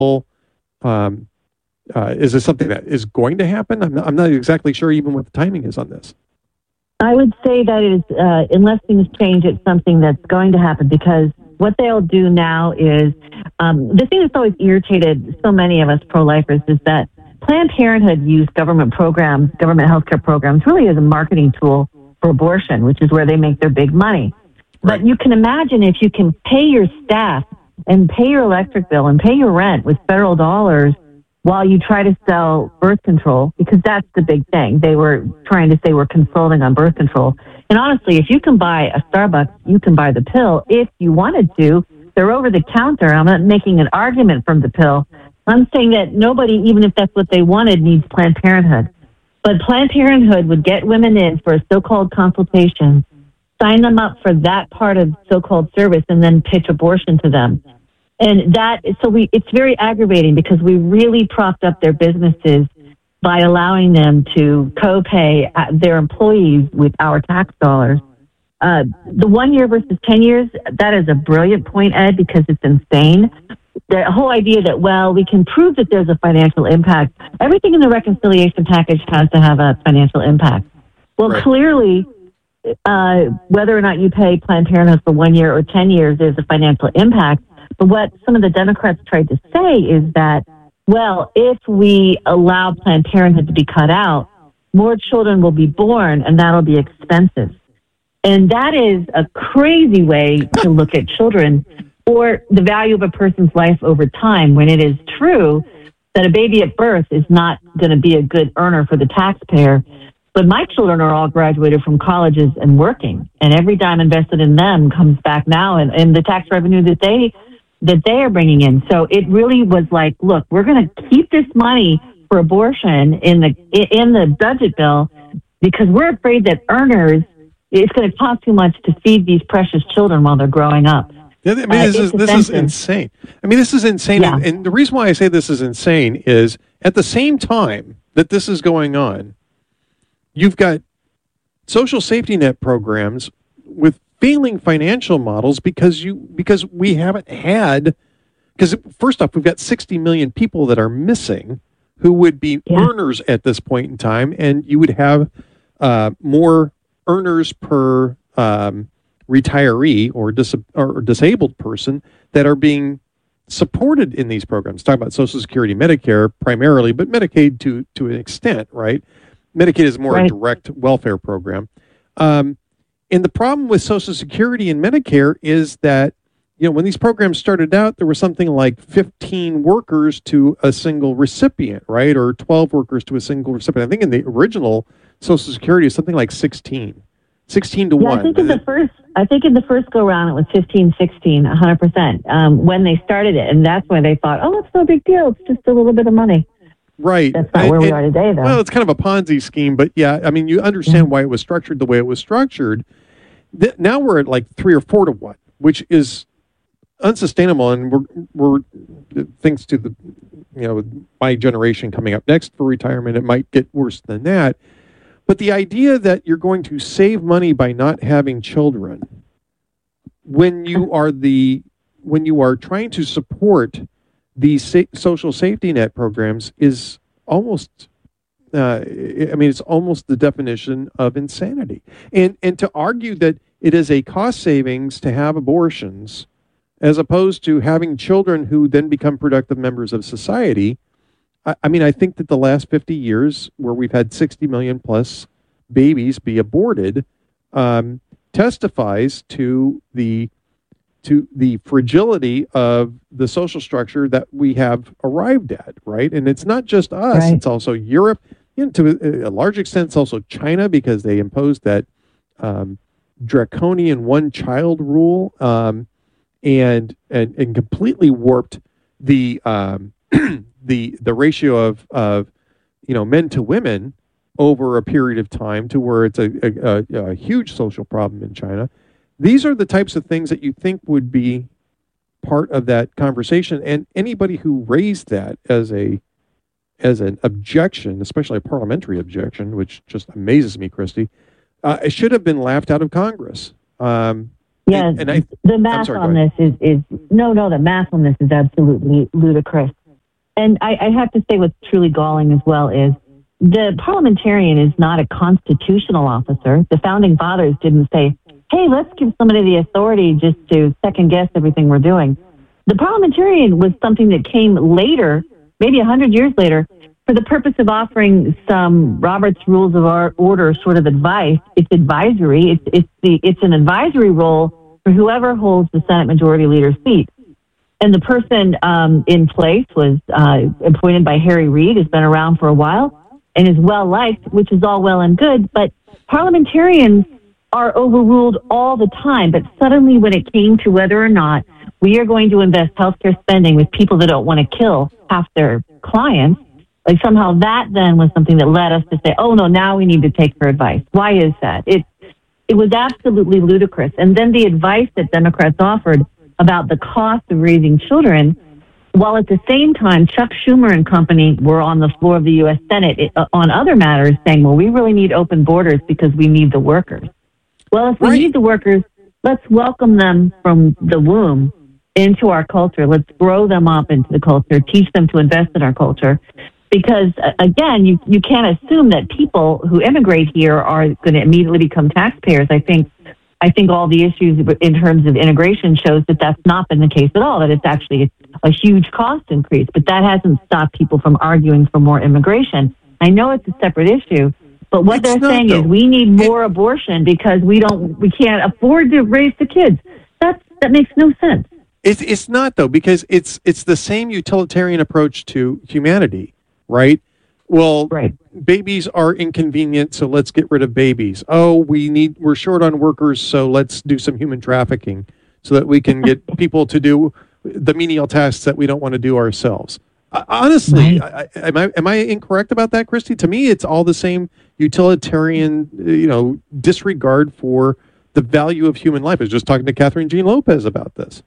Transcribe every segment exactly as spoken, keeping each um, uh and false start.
Um, uh, is this something that is going to happen? I'm not, I'm not exactly sure even what the timing is on this. I would say that it is, uh, unless things change, it's something that's going to happen, because what they'll do now is, um, the thing that's always irritated so many of us pro-lifers is that Planned Parenthood used government programs, government healthcare programs, really as a marketing tool for abortion, which is where they make their big money. Right. But you can imagine if you can pay your staff and pay your electric bill and pay your rent with federal dollars while you try to sell birth control, because that's the big thing. They were trying to say we're consulting on birth control. And honestly, if you can buy a Starbucks, you can buy the pill if you wanted to. They're over the counter. I'm not making an argument from the pill. I'm saying that nobody, even if that's what they wanted, needs Planned Parenthood. But Planned Parenthood would get women in for a so-called consultation, sign them up for that part of so-called service, and then pitch abortion to them. And that, so we, it's very aggravating because we really propped up their businesses by allowing them to co-pay their employees with our tax dollars. Uh, the one year versus ten years, that is a brilliant point, Ed, because it's insane. The whole idea that, well, we can prove that there's a financial impact. Everything in the reconciliation package has to have a financial impact. Well, Right. clearly, uh, whether or not you pay Planned Parenthood for one year or ten years, there's a financial impact. But what some of the Democrats tried to say is that, well, if we allow Planned Parenthood to be cut out, more children will be born, and that'll be expensive. And that is a crazy way to look at children or the value of a person's life over time, when it is true that a baby at birth is not going to be a good earner for the taxpayer. But my children are all graduated from colleges and working, and every dime invested in them comes back now in, in the tax revenue that they that they are bringing in. So it really was like, look, we're going to keep this money for abortion in the in the budget bill because we're afraid that earners, it's going to cost too much to feed these precious children while they're growing up. I mean, Uh, this, is, it's this is offensive. insane. I mean, this is insane. Yeah. And, and the reason why I say this is insane is at the same time that this is going on, you've got social safety net programs with failing financial models because you because we haven't had because first off, we've got sixty million people that are missing who would be Yeah. earners at this point in time, and you would have uh, more earners per um, retiree or, dis- or disabled person that are being supported in these programs. Talking about Social Security, Medicare primarily, but Medicaid to to an extent, right? Medicaid is more Right. a direct welfare program. Um, and the problem with Social Security and Medicare is that, you know, when these programs started out, there was something like fifteen workers to a single recipient, right? Or twelve workers to a single recipient. I think in the original Social Security is something like sixteen. sixteen to Yeah, one. I think in the first, I think in the first go round it was fifteen, sixteen, one hundred percent um, when they started it, and that's when they thought, oh, it's no big deal. It's just a little bit of money. Right. That's not And- where we and- are today, though. Well, it's kind of a Ponzi scheme, but yeah, I mean, you understand why it was structured the way it was structured. Th- now we're at like three or four to one, which is unsustainable, and we're we're thanks to the you know my generation coming up next for retirement, it might get worse than that. But the idea that you're going to save money by not having children when you are the when you are trying to support these sa- social safety net programs is almost uh, I mean it's almost the definition of insanity. And and to argue that it is a cost savings to have abortions as opposed to having children who then become productive members of society, I, I mean I think that the last fifty years where we've had sixty million plus babies be aborted um, testifies to the to the fragility of the social structure that we have arrived at, right? And it's not just us; Right. it's also Europe. You know, to a, a large extent, it's also China because they imposed that um, draconian one-child rule um, and, and and completely warped the um, the the ratio of of you know men to women over a period of time to where it's a, a, a, a huge social problem in China. These are the types of things that you think would be part of that conversation. And anybody who raised that as a as an objection, especially a parliamentary objection, which just amazes me, Christy, uh, it should have been laughed out of Congress. Um, Yeah, and, and I, the math sorry, go on this is, is no, no. The math on this is absolutely ludicrous. And I, I have to say what's truly galling as well is the parliamentarian is not a constitutional officer. The founding fathers didn't say, hey, let's give somebody the authority just to second guess everything we're doing. The parliamentarian was something that came later, maybe a hundred years later, for the purpose of offering some Robert's Rules of Order sort of advice. It's advisory. It's, it's, the, it's an advisory role for whoever holds the Senate Majority Leader seat. And the person um, in place was uh, appointed by Harry Reid, has been around for a while, and is well-liked, which is all well and good. But parliamentarians are overruled all the time. But suddenly when it came to whether or not we are going to invest healthcare spending with people that don't want to kill half their clients, like somehow that then was something that led us to say, oh, no, now we need to take her advice. Why is that? It, it was absolutely ludicrous. And then the advice that Democrats offered about the cost of raising children, while at the same time, Chuck Schumer and company were on the floor of the U S Senate uh, on other matters saying, well, we really need open borders because we need the workers. Well, if we right. need the workers, let's welcome them from the womb into our culture. Let's grow them up into the culture, teach them to invest in our culture. Because, uh, again, you, you can't assume that people who immigrate here are going to immediately become taxpayers. I think I think all the issues in terms of integration shows that that's not been the case at all, that it's actually a huge cost increase. But that hasn't stopped people from arguing for more immigration. I know it's a separate issue, but what it's they're not, saying though. is we need more it, abortion because we don't, we can't afford to raise the kids. That's, that makes no sense. It's it's not, though, because it's it's the same utilitarian approach to humanity, right? Well, right. babies are inconvenient, so let's get rid of babies. Oh, we need we're short on workers, so let's do some human trafficking so that we can get people to do the menial tasks that we don't want to do ourselves. Uh, honestly, right. I, I, am I am I incorrect about that, Christy? To me, it's all the same utilitarian, you know, disregard for the value of human life. I was just talking to Catherine Jean Lopez about this.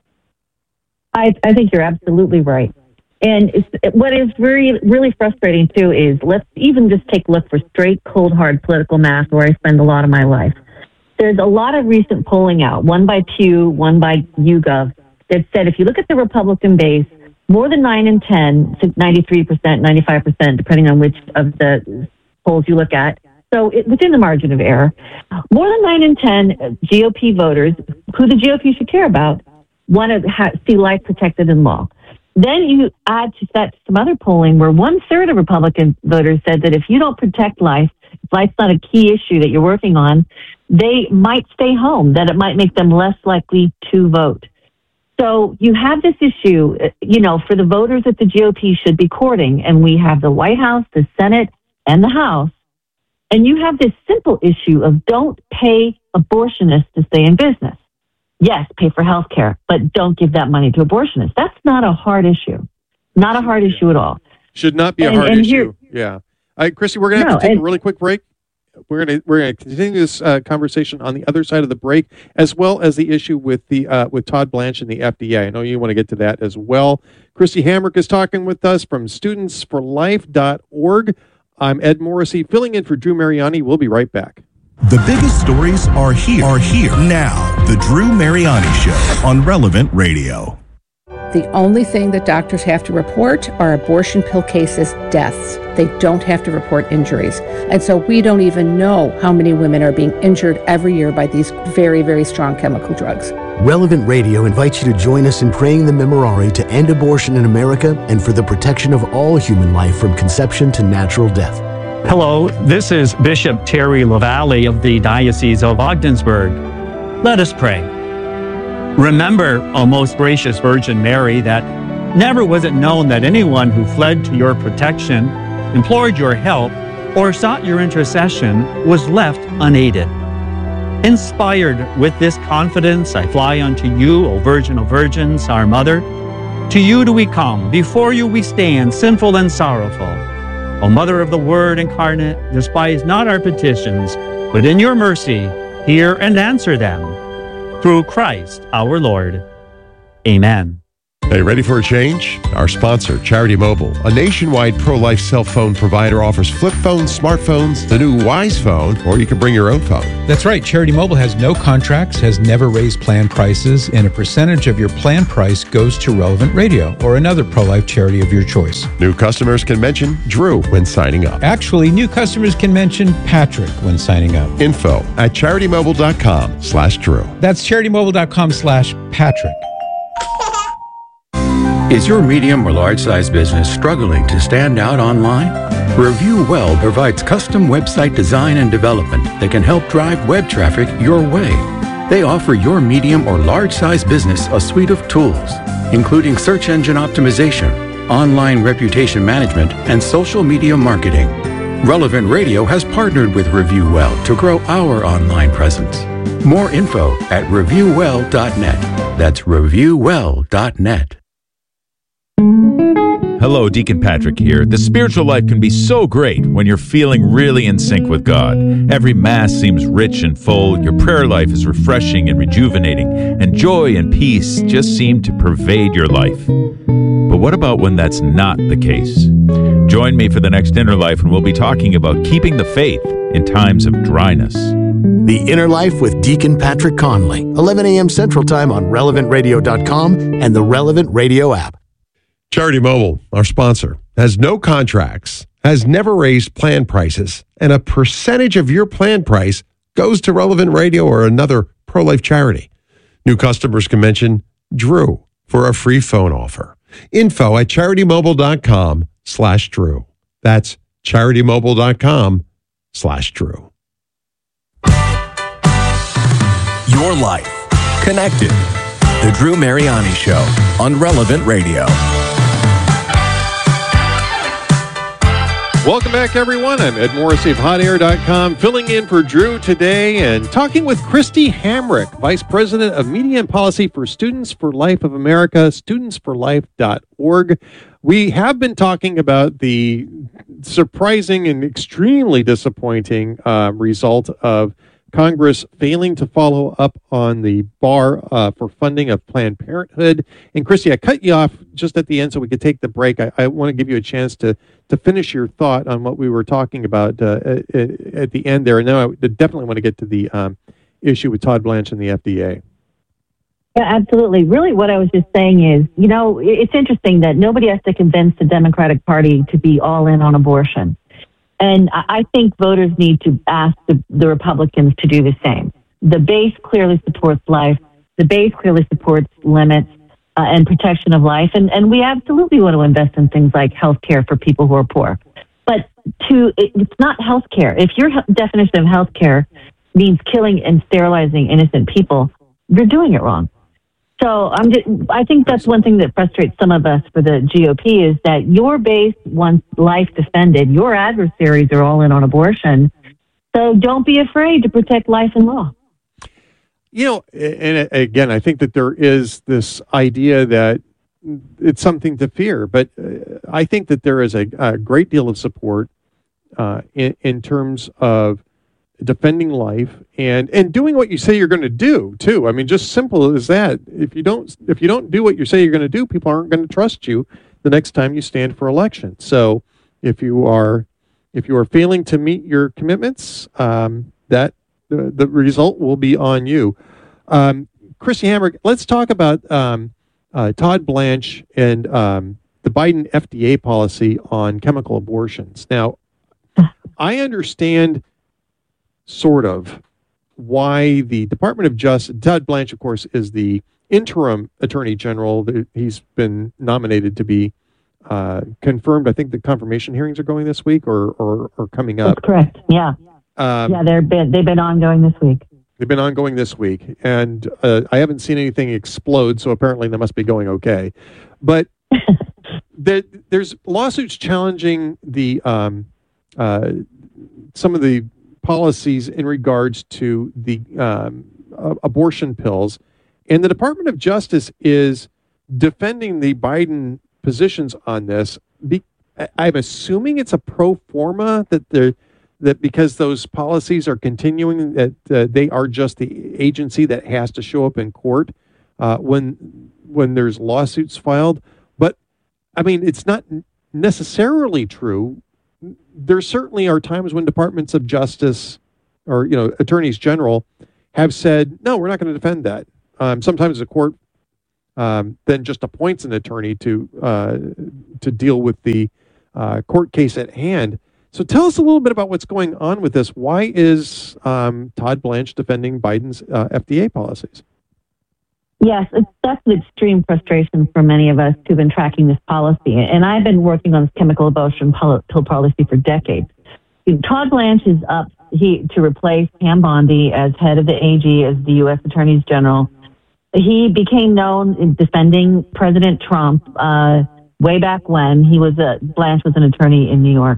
I, I think you're absolutely right. And it's, what is very, really frustrating, too, is let's even just take a look for straight, cold, hard political math where I spend a lot of my life. There's a lot of recent polling out, one by Pew, one by YouGov, that said if you look at the Republican base, more than nine in ten, ninety-three percent, ninety-five percent, depending on which of the polls you look at, so it, within the margin of error, more than nine in ten G O P voters, who the G O P should care about, want to ha- see life protected in law. Then you add to that some other polling where one third of Republican voters said that if you don't protect life, if life's not a key issue that you're working on, they might stay home, that it might make them less likely to vote. So you have this issue, you know, for the voters that the G O P should be courting, and we have the White House, the Senate, and the House, and you have this simple issue of don't pay abortionists to stay in business. Yes, pay for health care, but don't give that money to abortionists. That's not a hard issue. Not a hard yeah. issue at all. Should not be a and, hard and issue. Here, yeah. All right, Christy, we're going to have no, to take and, a really quick break. We're going to we're going to continue this uh, conversation on the other side of the break, as well as the issue with the uh, with Todd Blanche and the F D A. I know you want to get to that as well. Christy Hamrick is talking with us from students for life dot org. I'm Ed Morrissey, filling in for Drew Mariani. We'll be right back. The biggest stories are here, are here now. The Drew Mariani Show on Relevant Radio. The only thing that doctors have to report are abortion pill cases, deaths. They don't have to report injuries. And so we don't even know how many women are being injured every year by these very, very strong chemical drugs. Relevant Radio invites you to join us in praying the Memorare to end abortion in America and for the protection of all human life from conception to natural death. Hello, this is Bishop Terry LaValle of the Diocese of Ogdensburg. Let us pray. Remember, O most gracious Virgin Mary, that never was it known that anyone who fled to your protection, implored your help, or sought your intercession was left unaided. Inspired with this confidence, I fly unto you, O Virgin of Virgins, our Mother. To you do we come, before you we stand, sinful and sorrowful. O Mother of the Word incarnate, despise not our petitions, but in your mercy hear and answer them. Through Christ our Lord. Amen. Hey, ready for a change? Our sponsor, Charity Mobile, a nationwide pro-life cell phone provider, offers flip phones, smartphones, the new Wise phone, or you can bring your own phone. That's right. Charity Mobile has no contracts, has never raised plan prices, and a percentage of your plan price goes to Relevant Radio or another pro-life charity of your choice. New customers can mention Drew when signing up. Actually, new customers can mention Patrick when signing up. Info at charitymobile.com slash Drew. That's charitymobile.com slash Patrick. Is your medium or large-size business struggling to stand out online? Review Well provides custom website design and development that can help drive web traffic your way. They offer your medium or large-size business a suite of tools, including search engine optimization, online reputation management, and social media marketing. Relevant Radio has partnered with Review Well to grow our online presence. More info at review well dot net. That's review well dot net. Hello, Deacon Patrick here. The spiritual life can be so great when you're feeling really in sync with God. Every Mass seems rich and full, your prayer life is refreshing and rejuvenating, and joy and peace just seem to pervade your life. But what about when that's not the case? Join me for the next Inner Life, and we'll be talking about keeping the faith in times of dryness. The Inner Life with Deacon Patrick Conley, eleven a.m. Central Time on relevant radio dot com and the Relevant Radio app. Charity Mobile, our sponsor, has no contracts, has never raised plan prices, and a percentage of your plan price goes to Relevant Radio or another pro-life charity. New customers can mention Drew for a free phone offer. Info at charitymobile.com slash Drew. That's charitymobile.com slash Drew. Your life connected. The Drew Mariani Show on Relevant Radio. Welcome back, everyone. I'm Ed Morrissey of hot air dot com, filling in for Drew today and talking with Christy Hamrick, Vice President of Media and Policy for Students for Life of America, students for life dot org. We have been talking about the surprising and extremely disappointing uh, result of Congress failing to follow up on the bar uh, for funding of Planned Parenthood. And Christy, I cut you off just at the end so we could take the break. I, I want to give you a chance to to finish your thought on what we were talking about uh, at, at the end there. And then I definitely want to get to the um, issue with Todd Blanche and the F D A. Yeah, absolutely. Really what I was just saying is, you know, it's interesting that nobody has to convince the Democratic Party to be all in on abortion. And I think voters need to ask the, the Republicans to do the same. The base clearly supports life. The base clearly supports limits uh, and protection of life. And, and we absolutely want to invest in things like health care for people who are poor. But to it, it's not health care. If your definition of health care means killing and sterilizing innocent people, you're doing it wrong. So I'm just, I think that's one thing that frustrates some of us for the G O P is that your base wants life defended. Your adversaries are all in on abortion. So don't be afraid to protect life and law. You know, and again, I think that there is this idea that it's something to fear, but I think that there is a, a great deal of support uh, in, in terms of defending life and and doing what you say you're going to do too. I mean, just simple as that. If you don't if you don't do what you say you're going to do, people aren't going to trust you the next time you stand for election. So if you are if you are failing to meet your commitments, um, that the, the result will be on you. Um, Christy Hamrick, let's talk about um, uh, Todd Blanche and um, the Biden F D A policy on chemical abortions. Now, I understand sort of why the Department of Justice, Todd Blanche, of course, is the interim Attorney General. He's been nominated to be uh, confirmed. I think the confirmation hearings are going this week or or, or coming up. That's correct. Yeah. Um, yeah, they're been, they've been ongoing this week. They've been ongoing this week, and uh, I haven't seen anything explode, so apparently they must be going okay. But there, there's lawsuits challenging the um, uh, some of the policies in regards to the um, uh, abortion pills, and the Department of Justice is defending the Biden positions on this. Be, I'm assuming it's a pro forma that they're that because those policies are continuing, that uh, they are just the agency that has to show up in court uh, when when there's lawsuits filed. But I mean, it's not necessarily true. There certainly are times when departments of justice or, you know, attorneys general have said, no, we're not going to defend that. Um, sometimes the court um, then just appoints an attorney to uh, to deal with the uh, court case at hand. So tell us a little bit about what's going on with this. Why is um, Todd Blanche defending Biden's uh, F D A policies? Yes, it's, that's an extreme frustration for many of us who've been tracking this policy. And I've been working on this chemical abortion pill policy for decades. Todd Blanche is up he, to replace Pam Bondi as head of the A G, as the U S Attorney General. He became known in defending President Trump uh, way back when. He was a, Blanche was an attorney in New York.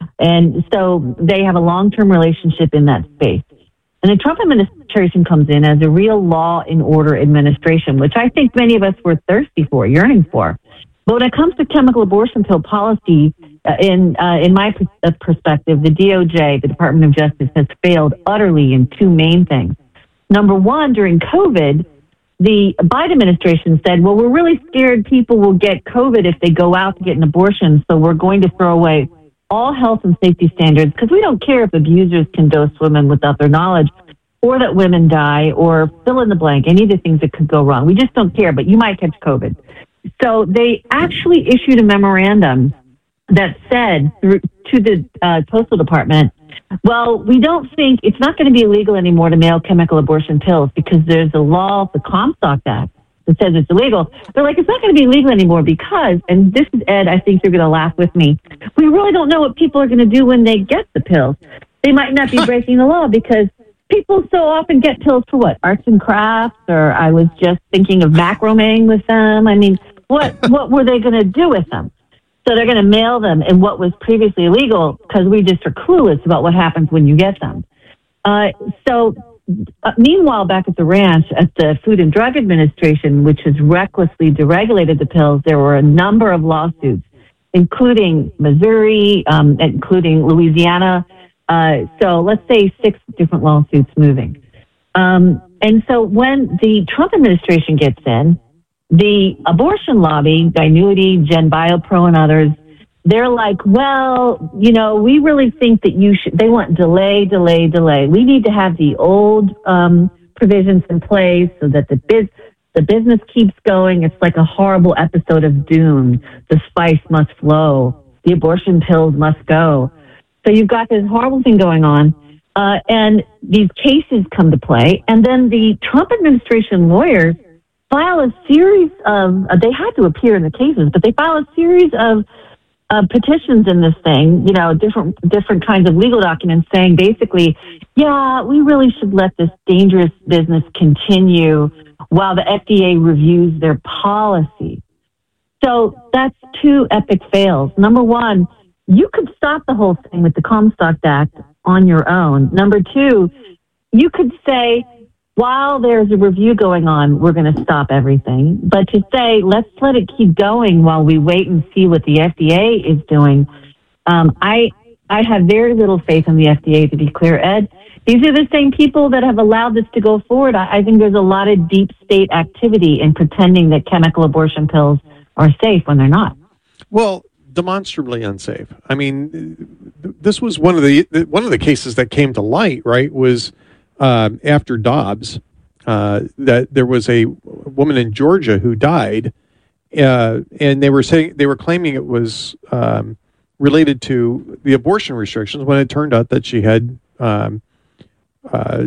And so they have a long-term relationship in that space. And the Trump administration comes in as a real law and order administration, which I think many of us were thirsty for, yearning for. But when it comes to chemical abortion pill policy, uh, in uh, in my pers- perspective, the D O J, the Department of Justice, has failed utterly in two main things. Number one, during COVID, the Biden administration said, well, we're really scared people will get COVID if they go out to get an abortion, so we're going to throw away all health and safety standards, because we don't care if abusers can dose women without their knowledge, or that women die, or fill in the blank, any of the things that could go wrong. We just don't care, but you might catch COVID. So they actually issued a memorandum that said through, to the uh, Postal Department, well, we don't think it's not going to be illegal anymore to mail chemical abortion pills because there's a law, the Comstock Act, that says it's illegal. They're like, it's not going to be illegal anymore because, and this is, Ed, I think you're going to laugh with me, we really don't know what people are going to do when they get the pills. They might not be breaking the law because people so often get pills for what? Arts and crafts, or I was just thinking of macrameing with them. I mean, what what were they going to do with them? So they're going to mail them in what was previously illegal because we just are clueless about what happens when you get them. Uh, so uh, meanwhile, back at the ranch, at the Food and Drug Administration, which has recklessly deregulated the pills, there were a number of lawsuits, including Missouri, um, including Louisiana. Uh, so let's say six different lawsuits moving. Um, and so when the Trump administration gets in, the abortion lobby, Dinuity, Gen BioPro, and others, they're like, well, you know, we really think that you should, they want delay, delay, delay. We need to have the old um, provisions in place so that the biz, the business keeps going. It's like a horrible episode of Dune. The spice must flow. The abortion pills must go. So you've got this horrible thing going on. Uh, and these cases come to play. And then the Trump administration lawyers file a series of, uh, they had to appear in the cases, but they file a series of uh, petitions in this thing, you know, different different kinds of legal documents saying basically, yeah, we really should let this dangerous business continue while the F D A reviews their policy. So that's two epic fails. Number one, you could stop the whole thing with the Comstock Act on your own. Number two, you could say, while there's a review going on, we're going to stop everything. But to say, let's let it keep going while we wait and see what the F D A is doing, um, I I have very little faith in the F D A, to be clear, Ed. These are the same people that have allowed this to go forward. I, I think there's a lot of deep state activity in pretending that chemical abortion pills are safe when they're not. Well, demonstrably unsafe. I mean, this was one of the one of the cases that came to light, right, was um, after Dobbs, uh, that there was a woman in Georgia who died, uh, and they were saying they were claiming it was um, related to the abortion restrictions when it turned out that she had um, uh,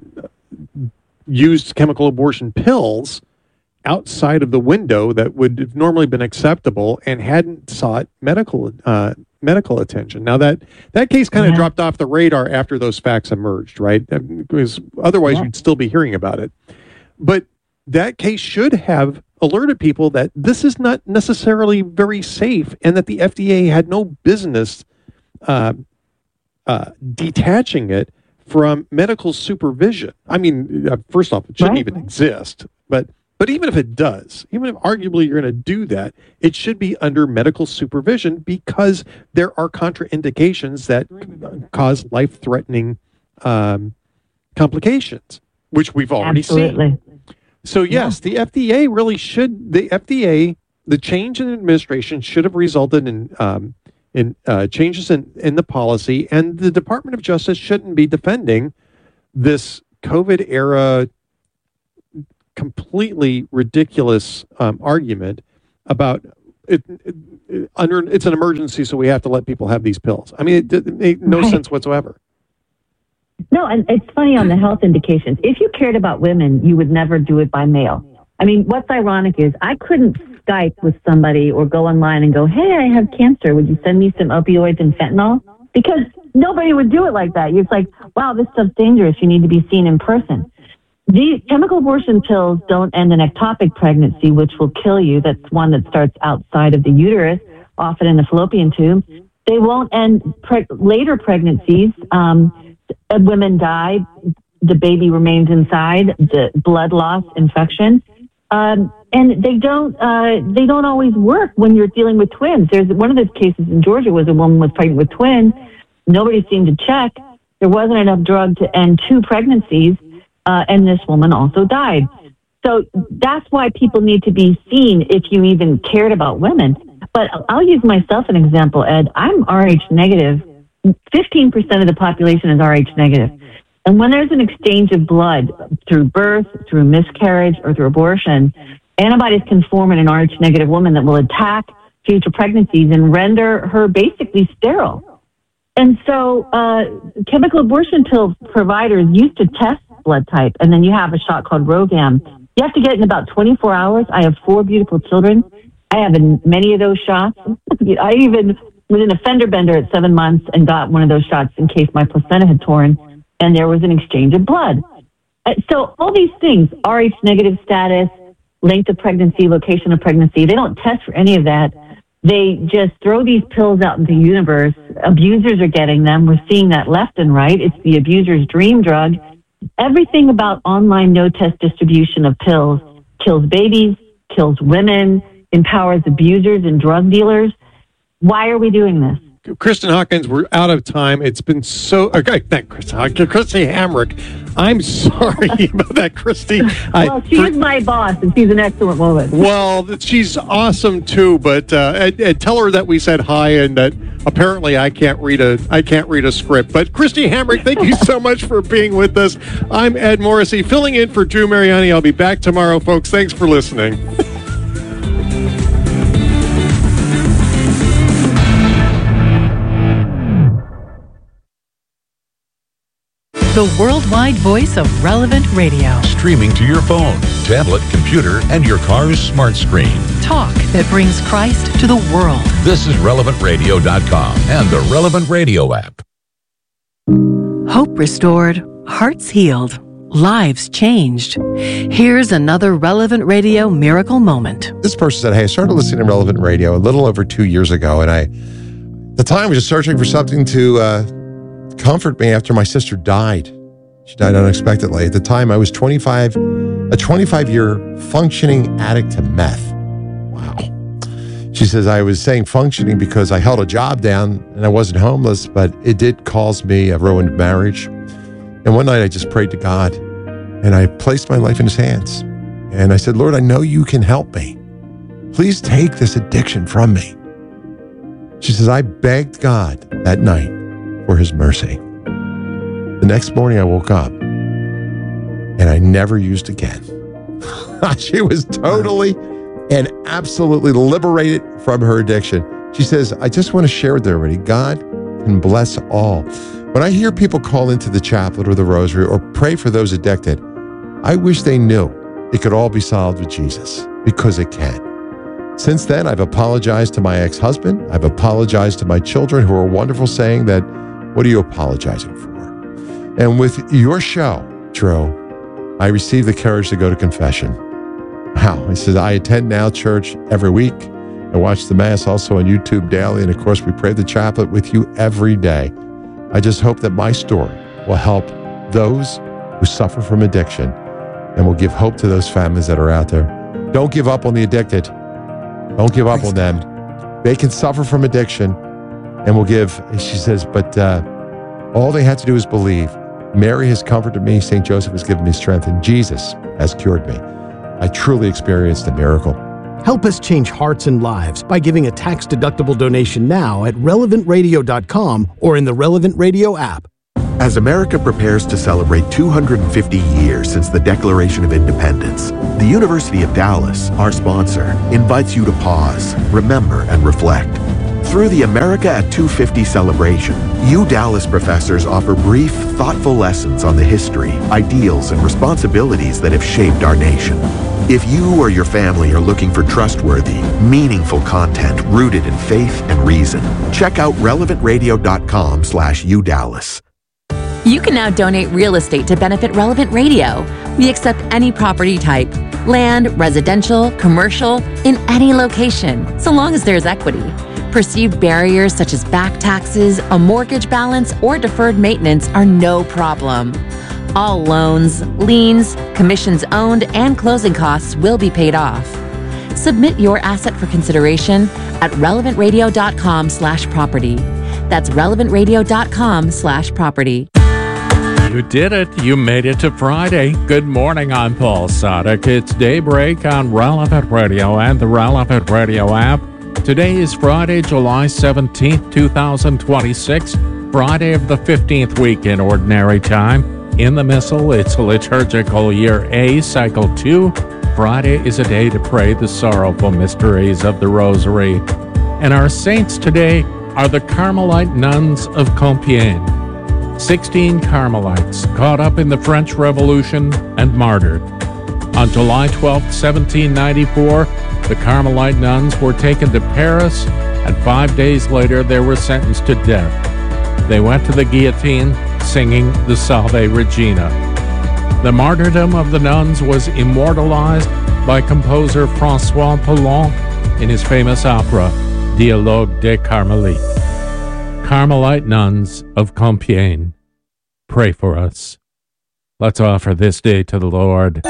used chemical abortion pills outside of the window that would have normally been acceptable and hadn't sought medical uh, medical attention. Now that that case kind of yeah. dropped off the radar after those facts emerged, right? Because otherwise yeah. you'd still be hearing about it. But that case should have alerted people that this is not necessarily very safe and that the F D A had no business uh, uh, detaching it from medical supervision. I mean, uh, first off, it shouldn't right. even exist, but But even if it does, even if arguably you're going to do that, it should be under medical supervision because there are contraindications that cause life-threatening um, complications, which we've already Absolutely. seen. So yes, yeah. the F D A really should. The F D A, the change in administration should have resulted in um, in uh, changes in, in the policy, and the Department of Justice shouldn't be defending this COVID era completely ridiculous um, argument about it, it, it. Under it's an emergency, so we have to let people have these pills. I mean, it, it made no right. sense whatsoever. No, and it's funny on the health indications. If you cared about women, you would never do it by mail. I mean, what's ironic is I couldn't Skype with somebody or go online and go, hey, I have cancer. Would you send me some opioids and fentanyl? Because nobody would do it like that. It's like, wow, this stuff's dangerous. You need to be seen in person. These chemical abortion pills don't end an ectopic pregnancy, which will kill you. That's one that starts outside of the uterus, often in the fallopian tube. They won't end pre- later pregnancies. Um, Women die, the baby remains inside, the blood loss, infection, um, and they don't uh, they don't always work when you're dealing with twins. There's one of those cases in Georgia was a woman was pregnant with twins. Nobody seemed to check. There wasn't enough drug to end two pregnancies, uh, and this woman also died. So that's why people need to be seen if you even cared about women. But I'll use myself an example, Ed. I'm R H negative. fifteen percent of the population is R H negative. And when there's an exchange of blood through birth, through miscarriage, or through abortion, antibodies can form in an R H negative woman that will attack future pregnancies and render her basically sterile. And so uh, chemical abortion pill providers used to test blood type, and then you have a shot called Rogam. You have to get it in about twenty-four hours. I have four beautiful children. I have many of those shots. I even was in a fender bender at seven months and got one of those shots in case my placenta had torn, and there was an exchange of blood. Uh, so all these things, R H negative status, length of pregnancy, location of pregnancy, they don't test for any of that. They just throw these pills out into the universe. Abusers are getting them. We're seeing that left and right. It's the abuser's dream drug. Everything about online no-test distribution of pills kills babies, kills women, empowers abusers and drug dealers. Why are we doing this? Kristen Hawkins, we're out of time. It's been so... Okay, thank Kristen Hawkins. Christy Hamrick. I'm sorry about that, Christy. Well, I, she for, is my boss, and she's an excellent woman. Well, she's awesome, too, but uh, and, and tell her that we said hi and that apparently I can't read a I can't read a script. But Christy Hamrick, thank you so much for being with us. I'm Ed Morrissey, filling in for Drew Mariani. I'll be back tomorrow, folks. Thanks for listening. The worldwide voice of Relevant Radio. Streaming to your phone, tablet, computer, and your car's smart screen. Talk that brings Christ to the world. This is relevant radio dot com and the Relevant Radio app. Hope restored, hearts healed, lives changed. Here's another Relevant Radio miracle moment. This person said, hey, I started listening to Relevant Radio a little over two years ago, and I, at the time, was just searching for something to uh, comfort me after my sister died. She died unexpectedly. At the time, I was twenty-five, a twenty-five-year functioning addict to meth. Wow. She says, I was saying functioning because I held a job down and I wasn't homeless, but it did cause me a ruined marriage. And one night I just prayed to God and I placed my life in his hands. And I said, Lord, I know you can help me. Please take this addiction from me. She says, I begged God that night for his mercy. The next morning I woke up and I never used again. She was totally and absolutely liberated from her addiction. She says, I just want to share with everybody, God can bless all. When I hear people call into the chaplet or the rosary or pray for those addicted, I wish they knew it could all be solved with Jesus, because it can. Since then, I've apologized to my ex-husband. I've apologized to my children, who are wonderful, saying that, what are you apologizing for? And with your show, Drew, I received the courage to go to confession. Wow. He says, I attend Now Church every week. I watch the Mass also on YouTube daily. And of course, we pray the chaplet with you every day. I just hope that my story will help those who suffer from addiction and will give hope to those families that are out there. Don't give up on the addicted. Don't give up on them. They can suffer from addiction, and will give, she says, but uh, all they have to do is believe. Mary has comforted me. Saint Joseph has given me strength, and Jesus has cured me. I truly experienced a miracle. Help us change hearts and lives by giving a tax-deductible donation now at relevant radio dot com or in the Relevant Radio app. As America prepares to celebrate two hundred fifty years since the Declaration of Independence, the University of Dallas, our sponsor, invites you to pause, remember, and reflect. Through the America at two fifty celebration, U Dallas professors offer brief, thoughtful lessons on the history, ideals, and responsibilities that have shaped our nation. If you or your family are looking for trustworthy, meaningful content rooted in faith and reason, check out relevant radio dot com slash U Dallas. You can now donate real estate to benefit Relevant Radio. We accept any property type, land, residential, commercial, in any location, so long as there's equity. Perceived barriers such as back taxes, a mortgage balance, or deferred maintenance are no problem. All loans, liens, commissions owned, and closing costs will be paid off. Submit your asset for consideration at relevant radio dot com slash property. That's relevant radio dot com slash property. You did it. You made it to Friday. Good morning. I'm Paul Sadek. It's Daybreak on Relevant Radio and the Relevant Radio app. Today is Friday, July seventeenth, twenty twenty-six, Friday of the fifteenth week in Ordinary Time. In the Missal, it's liturgical year A, cycle two. Friday is a day to pray the sorrowful mysteries of the Rosary. And our saints today are the Carmelite nuns of Compiègne. Sixteen Carmelites caught up in the French Revolution and martyred. On July twelfth, seventeen ninety-four, the Carmelite nuns were taken to Paris, and five days later they were sentenced to death. They went to the guillotine singing the Salve Regina. The martyrdom of the nuns was immortalized by composer François Poulenc in his famous opera, Dialogue des Carmélites. Carmelite nuns of Compiègne, pray for us. Let's offer this day to the Lord.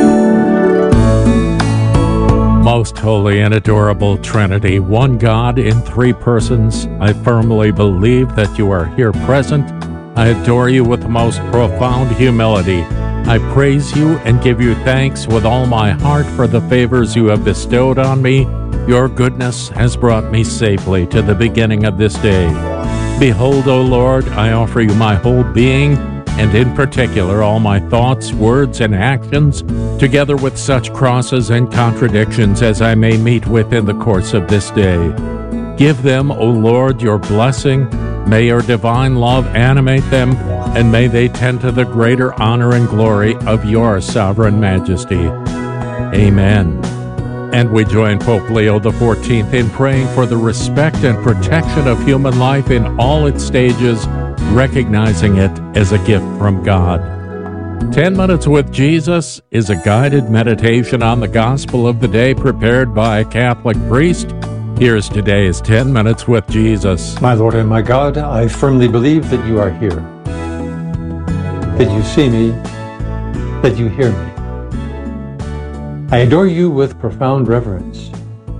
Most holy and adorable Trinity, one God in three persons, I firmly believe that you are here present. I adore you with the most profound humility. I praise you and give you thanks with all my heart for the favors you have bestowed on me. Your goodness has brought me safely to the beginning of this day. Behold, O Lord, I offer you my whole being, and in particular all my thoughts, words, and actions, together with such crosses and contradictions as I may meet with in the course of this day. Give them, O Lord, your blessing. May your divine love animate them, and may they tend to the greater honor and glory of your sovereign majesty. Amen. And we join Pope Leo the fourteenth in praying for the respect and protection of human life in all its stages, recognizing it as a gift from God. Ten Minutes with Jesus is a guided meditation on the gospel of the day prepared by a Catholic priest. Here's today's Ten Minutes with Jesus. My Lord and my God, I firmly believe that you are here, that you see me, that you hear me. I adore you with profound reverence.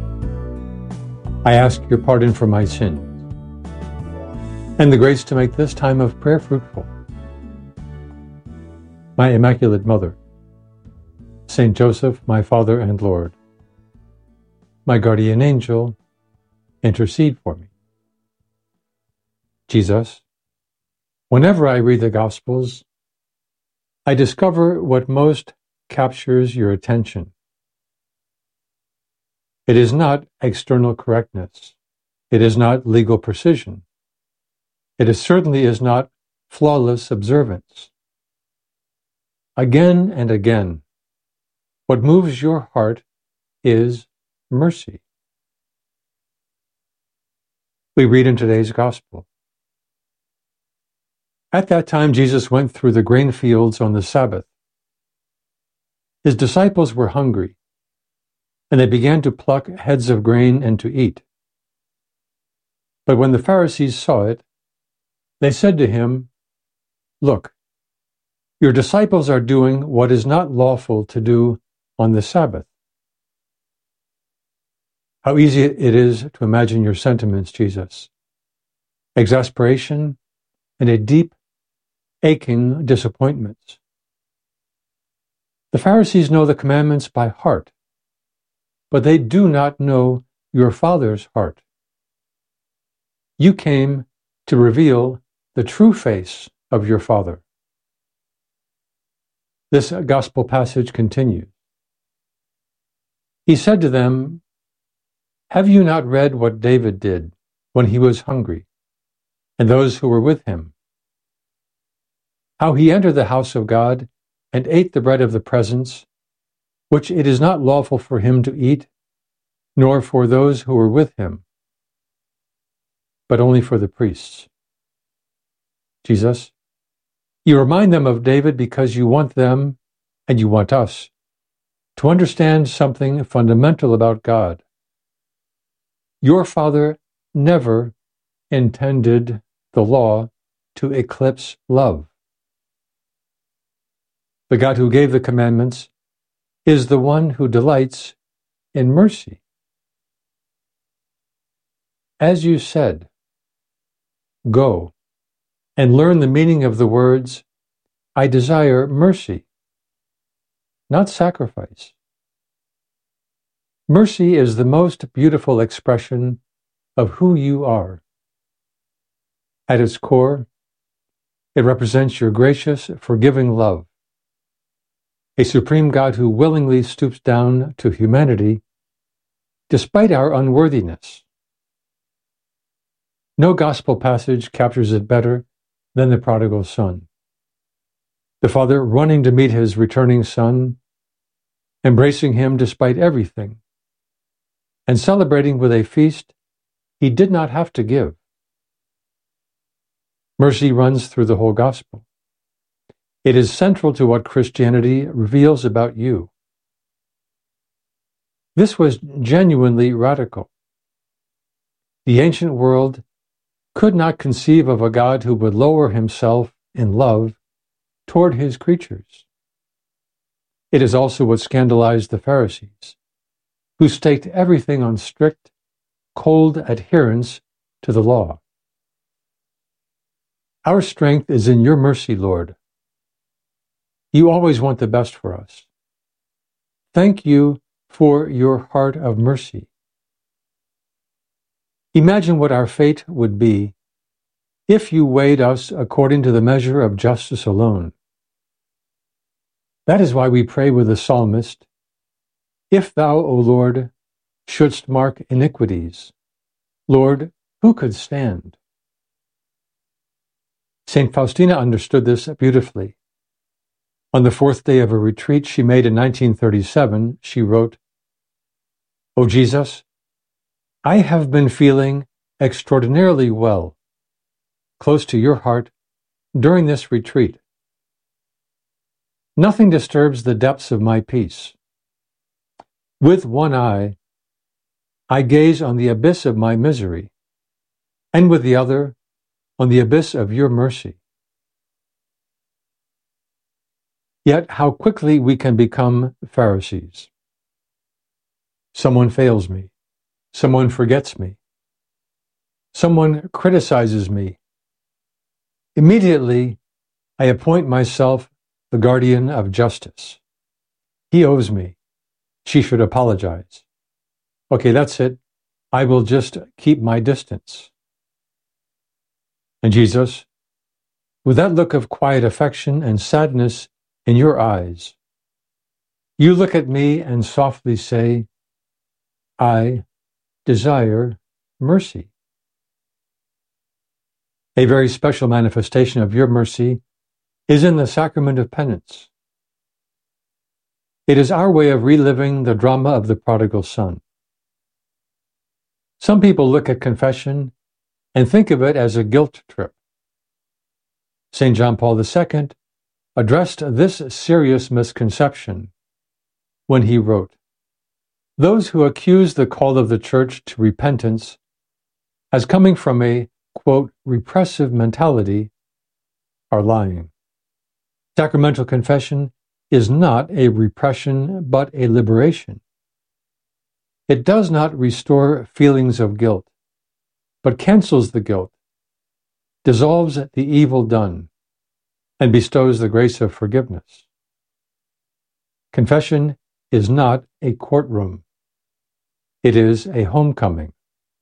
I ask your pardon for my sins and the grace to make this time of prayer fruitful. My Immaculate Mother, Saint Joseph, my Father and Lord, my guardian angel, intercede for me. Jesus, whenever I read the Gospels, I discover what most captures your attention. It is not external correctness. It is not legal precision. It is certainly is not flawless observance. Again and again, what moves your heart is mercy. We read in today's Gospel. At that time, Jesus went through the grain fields on the Sabbath. His disciples were hungry, and they began to pluck heads of grain and to eat. But when the Pharisees saw it, they said to him, "Look, your disciples are doing what is not lawful to do on the Sabbath." How easy it is to imagine your sentiments, Jesus. Exasperation and a deep, aching disappointment. The Pharisees know the commandments by heart, but they do not know your Father's heart. You came to reveal the true face of your Father. This gospel passage continues. He said to them, "Have you not read what David did when he was hungry, and those who were with him? How he entered the house of God and ate the bread of the presence, which it is not lawful for him to eat, nor for those who were with him, but only for the priests." Jesus, you remind them of David because you want them, and you want us, to understand something fundamental about God. Your Father never intended the law to eclipse love. The God who gave the commandments is the one who delights in mercy. As you said, go and learn the meaning of the words, "I desire mercy," not sacrifice. Mercy is the most beautiful expression of who you are. At its core, it represents your gracious, forgiving love, a supreme God who willingly stoops down to humanity despite our unworthiness. No gospel passage captures it better than the prodigal son. The father running to meet his returning son, embracing him despite everything, and celebrating with a feast he did not have to give. Mercy runs through the whole gospel. It is central to what Christianity reveals about you. This was genuinely radical. The ancient world could not conceive of a God who would lower himself in love toward his creatures. It is also what scandalized the Pharisees, who staked everything on strict, cold adherence to the law. Our strength is in your mercy, Lord. You always want the best for us. Thank you for your heart of mercy. Imagine what our fate would be if you weighed us according to the measure of justice alone. That is why we pray with the psalmist, "If thou, O Lord, shouldst mark iniquities, Lord, who could stand?" Saint Faustina understood this beautifully. On the fourth day of a retreat she made in nineteen thirty-seven, she wrote, "O Jesus, I have been feeling extraordinarily well, close to your heart, during this retreat. Nothing disturbs the depths of my peace. With one eye, I gaze on the abyss of my misery, and with the other, on the abyss of your mercy. Yet how quickly we can become Pharisees. Someone fails me. Someone forgets me. Someone criticizes me. Immediately, I appoint myself the guardian of justice. He owes me. She should apologize. Okay, that's it. I will just keep my distance. And Jesus, with that look of quiet affection and sadness in your eyes, you look at me and softly say, I desire mercy. A very special manifestation of your mercy is in the sacrament of penance. It is our way of reliving the drama of the prodigal son. Some people look at confession and think of it as a guilt trip. Saint John Paul the Second addressed this serious misconception when he wrote, "Those who accuse the call of the Church to repentance as coming from a, quote, repressive mentality are lying. Sacramental confession is not a repression, but a liberation. It does not restore feelings of guilt, but cancels the guilt, dissolves the evil done, and bestows the grace of forgiveness. Confession is not a courtroom. It is a homecoming.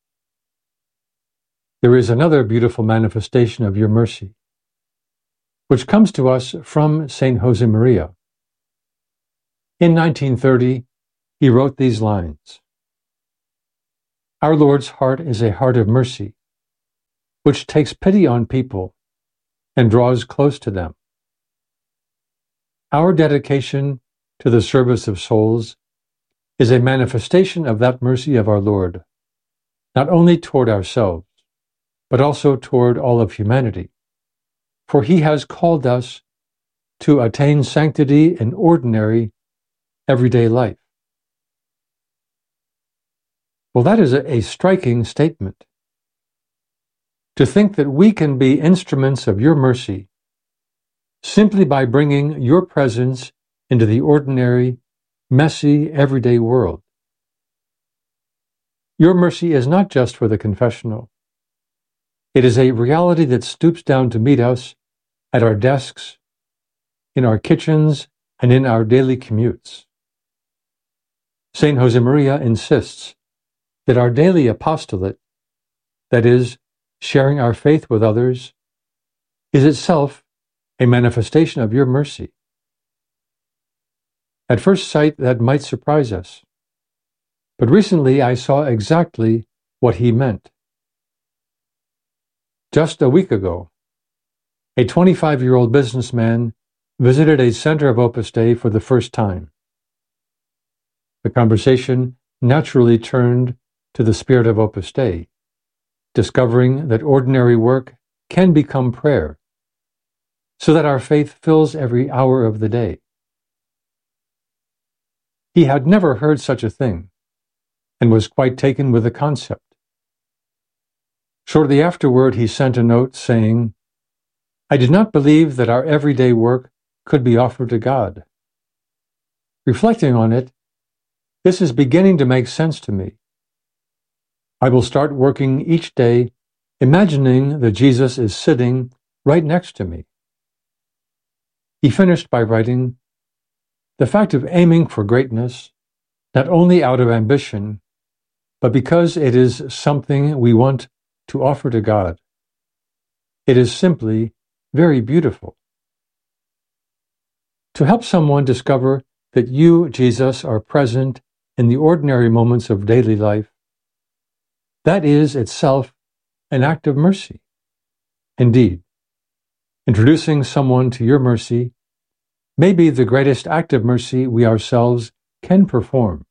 There is another beautiful manifestation of your mercy, which comes to us from Saint Josemaria. In nineteen thirty, he wrote these lines: Our Lord's heart is a heart of mercy, which takes pity on people and draws close to them. Our dedication to the service of souls is a manifestation of that mercy of our Lord, not only toward ourselves, but also toward all of humanity. For he has called us to attain sanctity in ordinary, everyday life. Well, that is a, a striking statement. To think that we can be instruments of your mercy simply by bringing your presence into the ordinary, messy, everyday world. Your mercy is not just for the confessional. It is a reality that stoops down to meet us at our desks, in our kitchens, and in our daily commutes. Saint Josemaria insists that our daily apostolate, that is, sharing our faith with others, is itself a manifestation of your mercy. At first sight, that might surprise us, but recently I saw exactly what he meant. Just a week ago, a twenty-five-year-old businessman visited a center of Opus Dei for the first time. The conversation naturally turned to the spirit of Opus Dei, discovering that ordinary work can become prayer, so that our faith fills every hour of the day. He had never heard such a thing, and was quite taken with the concept. Shortly afterward, he sent a note saying, I did not believe that our everyday work could be offered to God. Reflecting on it, this is beginning to make sense to me. I will start working each day imagining that Jesus is sitting right next to me. He finished by writing, the fact of aiming for greatness, not only out of ambition, but because it is something we want to offer to God. It is simply very beautiful. To help someone discover that you, Jesus, are present in the ordinary moments of daily life, that is itself an act of mercy. Indeed, introducing someone to your mercy may be the greatest act of mercy we ourselves can perform.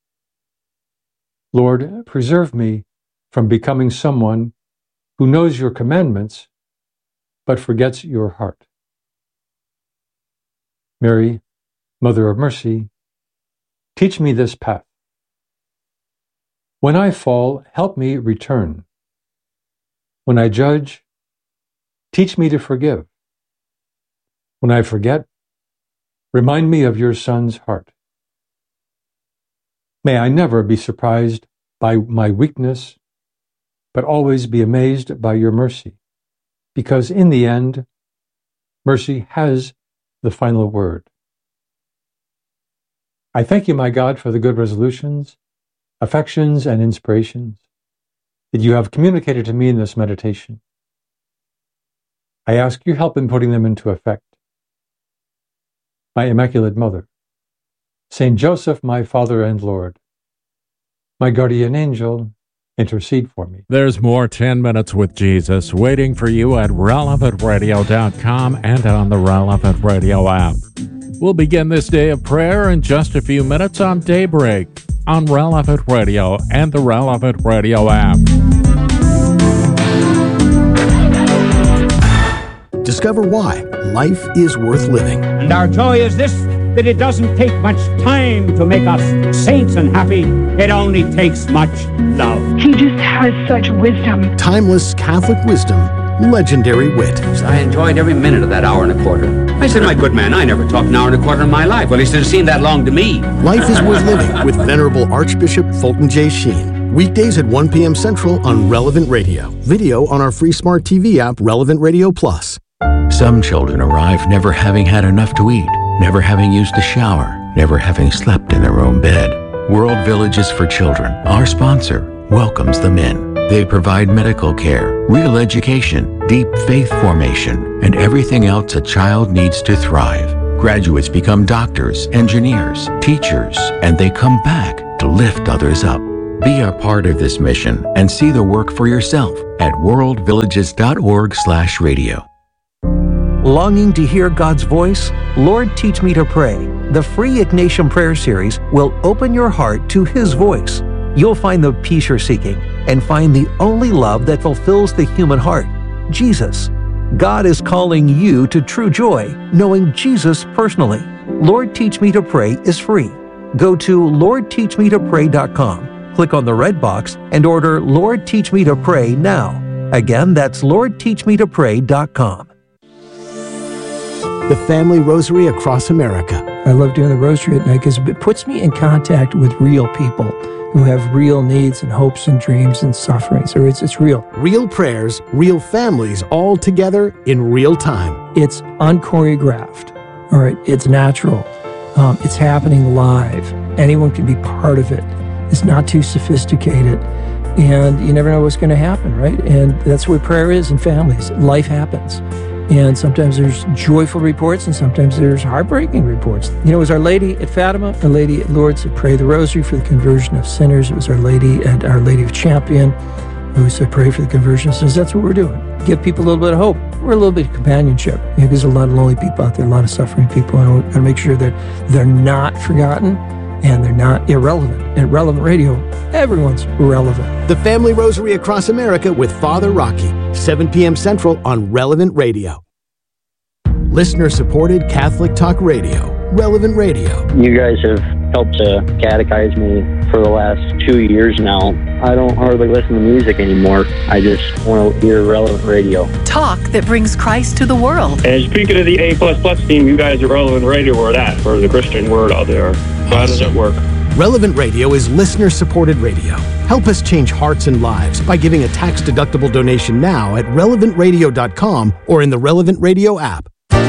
Lord, preserve me from becoming someone who knows your commandments, but forgets your heart. Mary, Mother of Mercy, teach me this path. When I fall, help me return. When I judge, teach me to forgive. When I forget, remind me of your Son's heart. May I never be surprised by my weakness, but always be amazed by your mercy, because in the end, mercy has the final word. I thank you, my God, for the good resolutions, affections, and inspirations that you have communicated to me in this meditation. I ask your help in putting them into effect. My Immaculate Mother, Saint Joseph, my Father and Lord, my guardian angel, intercede for me. There's more ten minutes with Jesus waiting for you at relevant radio dot com and on the Relevant Radio app. We'll begin this day of prayer in just a few minutes on Daybreak on Relevant Radio and the Relevant Radio app. Discover why life is worth living. And our joy is this, that it doesn't take much time to make us saints and happy. It only takes much love. He just has such wisdom. Timeless Catholic wisdom, legendary wit. I enjoyed every minute of that hour and a quarter. I said, my good man, I never talked an hour and a quarter in my life. Well, he said, it seemed that long to me. Life is worth living with Venerable Archbishop Fulton J. Sheen. Weekdays at one p.m. Central on Relevant Radio. Video on our free smart T V app, Relevant Radio Plus. Some children arrive never having had enough to eat, never having used the shower, never having slept in their own bed. World Villages for Children, our sponsor, welcomes them in. They provide medical care, real education, deep faith formation, and everything else a child needs to thrive. Graduates become doctors, engineers, teachers, and they come back to lift others up. Be a part of this mission and see the work for yourself at world villages dot org slash radio. Longing to hear God's voice? Lord, Teach Me to Pray. The free Ignatian Prayer Series will open your heart to His voice. You'll find the peace you're seeking and find the only love that fulfills the human heart, Jesus. God is calling you to true joy, knowing Jesus personally. Lord, Teach Me to Pray is free. Go to lord teach me to pray dot com, click on the red box, and order Lord, Teach Me to Pray now. Again, that's lord teach me to pray dot com. The Family Rosary Across America. I love doing the rosary at night because it puts me in contact with real people who have real needs and hopes and dreams and sufferings. Or it's, it's real. Real prayers, real families, all together in real time. It's unchoreographed. All right, it's natural. Um, it's happening live. Anyone can be part of it. It's not too sophisticated. And you never know what's going to happen, right? And that's what prayer is in families. Life happens. And sometimes there's joyful reports and sometimes there's heartbreaking reports. You know, it was Our Lady at Fatima, Our Lady at Lourdes that prayed the rosary for the conversion of sinners. It was Our Lady at Our Lady of Champion who said pray for the conversion of sinners. That's what we're doing. Give people a little bit of hope. We're a little bit of companionship. You know, there's a lot of lonely people out there, a lot of suffering people. And we've got to make sure that they're not forgotten and they're not irrelevant. At Relevant Radio, everyone's relevant. The Family Rosary Across America with Father Rocky, seven p.m. Central on Relevant Radio. Listener-supported Catholic Talk Radio, Relevant Radio. You guys have helped to catechize me for the last two years now. I don't hardly listen to music anymore. I just want to hear Relevant Radio. Talk that brings Christ to the world. And speaking of the A plus plus team, you guys at Relevant Radio are that for the Christian word out there. How does it work? Relevant Radio is listener-supported radio. Help us change hearts and lives by giving a tax-deductible donation now at relevant radio dot com or in the Relevant Radio app.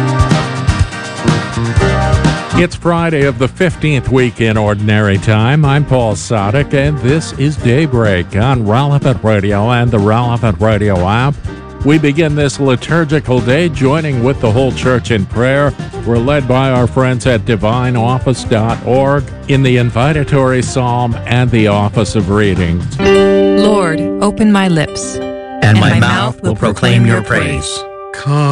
It's Friday of the fifteenth week in Ordinary Time. I'm Paul Sadek, and this is Daybreak on Relevant Radio and the Relevant Radio app. We begin this liturgical day joining with the whole church in prayer. We're led by our friends at divine office dot org in the invitatory psalm and the office of readings. Lord, open my lips, and, and my, my mouth will proclaim your praise. Come.